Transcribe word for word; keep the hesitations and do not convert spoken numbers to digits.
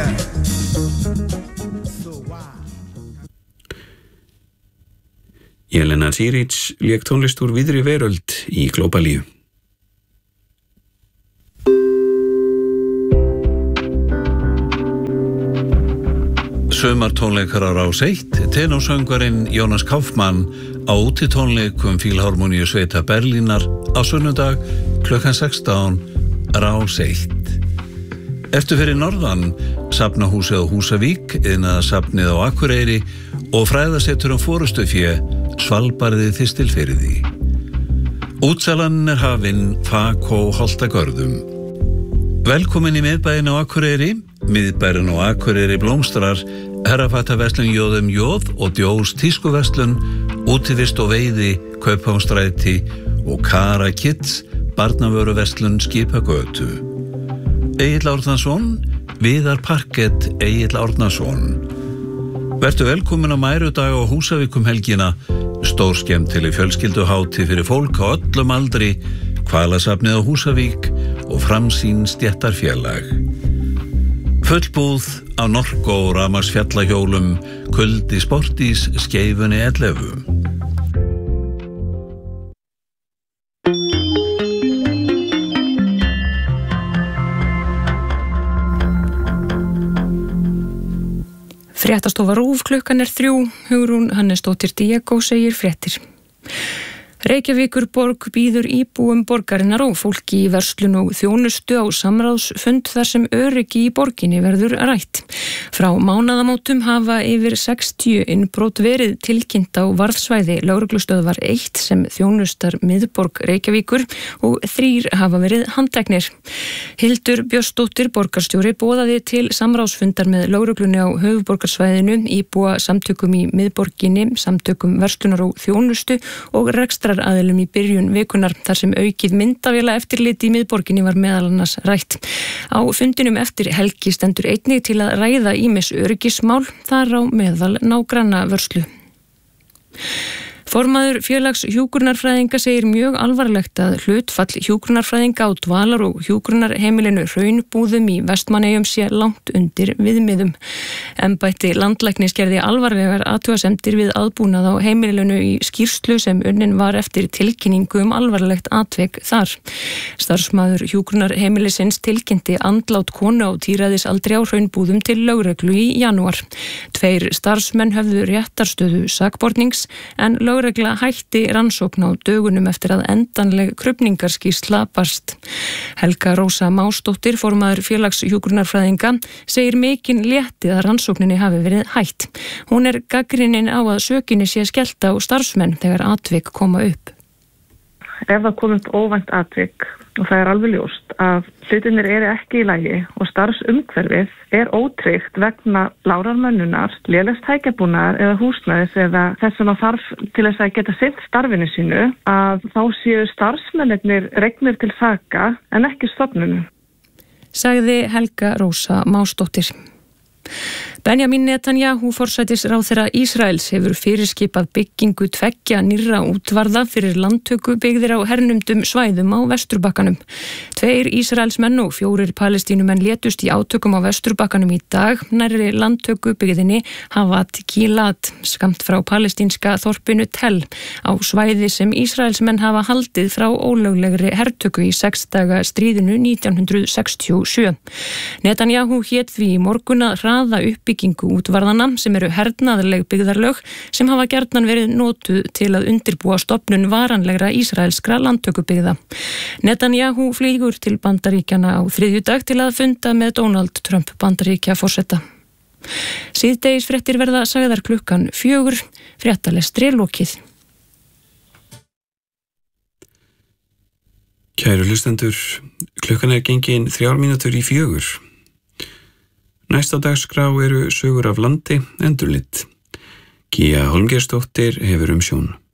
Jelena Siric lék tónlist úr víðri veröld í Glóbalíu. Sumartónleikar á Rás eitt, tenórsöngvarinn Jónas Kaufmann á útitónleikum Fílharmoníu sveita Berlínar á sunnudag klukkan sextán, Rás eitt. Eftir fyrir norðan, safnahúsið á Húsavík, iðnaðarsafnið á Akureyri og fræðasetur um forystufé, Svalbarði Þistilfirði. Útsalan er hafin Fak og Holtagörðum. Velkomin í miðbæinn á Akureyri, miðbærinn á Akureyri blómstrar, herrafattaverslun Jóðum Jóð og Djós tískuverslun, útivist og veiði, Kauphámsstræti og Kara Kids, barnavöruverslun Skipagötu. Egill Árnason, Viðar Parkett, Egill Árnason. Vertu velkomin á Mærudag á Húsavíkum helgina, stór skemmtileg fjölskylduhátíð fyrir fólk á öllum aldri, Hvalasafnið á Húsavík og Framsýn stéttarfélag. Fullbúð á Norko, Ramars fjallahjólum, Kuldi Sportís, Skeifunni ellefu. Fréttastofa RÚV, klukkan er þrjú, Hugrún Hannesdóttir Diego segir fréttir. Reykjavíkurborg býður íbúum borgarinnar og fólki í verslun og þjónustu á samráðsfund þar sem öryggi í borginni verður rætt. Frá mánaðamótum hafa yfir sextíu innbrot verið tilkynnt á varðsvæði lögreglustöðvar eitt sem þjónustar miðborg Reykjavíkur og þrír hafa verið handteknir. Hildur Björnsdóttir, borgarstjóri, boðaði til samráðsfundar með lögreglunni á höfuðborgarsvæðinu, íbúa samtökum í miðborginni, samtökum verslunar og þjónustu og rekstrar aðilum í byrjun vikunar þar sem aukið myndavéla eftirliti í miðborginni var meðal annars rætt. Á fundinum eftir helgi stendur einnig til að ræða ýmis öryggismál þar á meðal nágranna vörslu. Formaður félags hjúkrunarfræðinga segir mjög alvarlegt að hlutfall hjúkrunarfræðinga á dvalar- og hjúkrunarheimilinu Hraunbúðum í Vestmannaeyjum sé langt undir viðmiðum. Embætti landlæknis gerði alvarlegar athugasemdir við aðbúnað á heimilinu í skýrslu sem unnin var eftir tilkynningu um alvarlegt atvik þar. Starfsmaður hjúkrunarheimilisins tilkynnti andlát konu á tíræðisaldri á Hraunbúðum til lögreglu í janúar. Tveir starfsmenn höfðu réttarstöðu sakbornings en lögreglu Lögregla hætti rannsókn á dögunum eftir að endanleg krufningarskýrsla barst. Helga Rósa Másdóttir, formaður félags hjúkrunarfræðinga, segir mikinn létti að rannsókninni hafi verið hætt. Hún er gagnrýnin á að sökinni sé skellt á starfsmenn þegar atvik koma upp. Ef það kom upp óvænt atvik og það er alveg ljóst að hlutirnir eru ekki í lagi og starfsumhverfið er ótryggt vegna lárarmönnunar, lélegs tækjabúnaðar eða húsnæðis eða þess sem að þarf til þess að geta sinnt starfinu sínu, að þá séu starfsmennirnir regnir til saka en ekki stofnunum. Sagði Helga Rósa Másdóttir. Benjamin Netanyahu, forsætisráðherra Ísraels, hefur fyrirskipað byggingu tveggja nýrra útvarða fyrir landtöku byggðir á hernumdum svæðum á Vesturbakkanum. Tveir Ísraelsmenn og fjórir Palestínumenn létust í átökum á Vesturbakkanum í dag nærri landtöku byggðinni Havat Gilad, skammt frá palestínska þorpinu Tel, á svæði sem Ísraelsmenn hafa haldið frá ólöglegri hertöku í sex daga stríðinu nítján hundruð sextíu og sjö. Netanyahu hét því í morgun að hraða uppbyggingu útvarðana sem eru hernaðarleg byggðarlög sem hafa gjarnan verið notuð til að undirbúa stofnun varanlegra ísraelskra landtökubyggða. Netanyahu flýgur til Bandaríkjana á þriðjudag til að funda með Donald Trump Bandaríkjaforseta. Síðdegisfréttir verða sagðar klukkan fjögur, fréttalestri lokið. Kæru hlustendur, klukkan er gengin þrjár mínútur í fjögur. Næsta dagskrá eru sögur af landi endurlit. Gía Hólmgeirsdóttir hefur umsjón.